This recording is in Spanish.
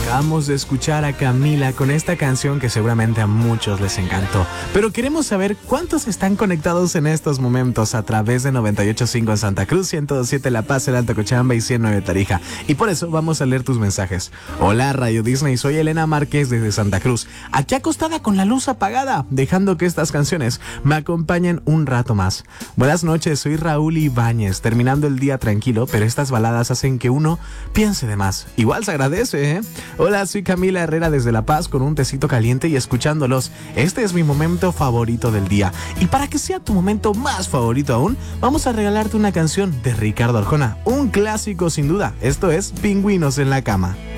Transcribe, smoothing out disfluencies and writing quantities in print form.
Acabamos de escuchar a Camila con esta canción que seguramente a muchos les encantó. Pero queremos saber cuántos están conectados en estos momentos a través de 98.5 en Santa Cruz, 102.7 La Paz, el Alto Cochabamba y 109 Tarija. Y por eso vamos a leer tus mensajes. Hola Radio Disney, soy Elena Márquez desde Santa Cruz. Aquí acostada con la luz apagada, dejando que estas canciones me acompañen un rato más. Buenas noches, soy Raúl Ibáñez, terminando el día tranquilo, pero estas baladas hacen que uno piense de más. Igual se agradece, ¿eh? Hola, soy Camila Herrera desde La Paz con un tecito caliente y escuchándolos. Este es mi momento favorito del día. Y para que sea tu momento más favorito aún, vamos a regalarte una canción de Ricardo Arjona. Un clásico sin duda. Esto es Pingüinos en la Cama.